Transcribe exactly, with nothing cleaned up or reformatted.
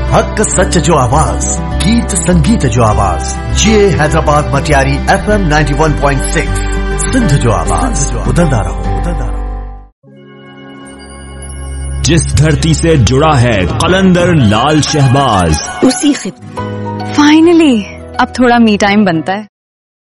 हक सच जो आवाज, गीत संगीत जो आवाज, ये Hyderabad Matiari F M ninety one point six Sindh जो आवाज, बदलता रहो बदलता रहो। जिस धरती से जुड़ा है कलंदर लाल शहबाज, उसी खित फाइनली अब थोड़ा मी टाइम बनता है।